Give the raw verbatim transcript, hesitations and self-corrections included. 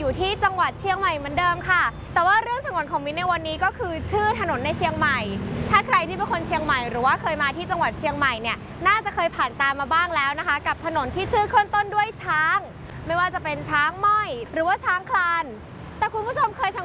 อยู่ที่จังหวัดเชียงใหม่เหมือนเดิมค่ะแต่ว่าเรื่องสงวนของมิ้นในวันนี้ก็คือชื่อถนนในเชียงใหม่ถ้าใครที่เป็นคนเชียงใหม่หรือว่าเคยมาที่จังหวัดเชียงใหม่เนี่ยน่าจะเคยผ่านตามมาบ้างแล้วนะคะกับถนนที่ชื่อขึ้นต้นด้วยช้างไม่ว่าจะเป็นช้างม้อยหรือว่าช้างคลานแต่คุณผู้ชมเคย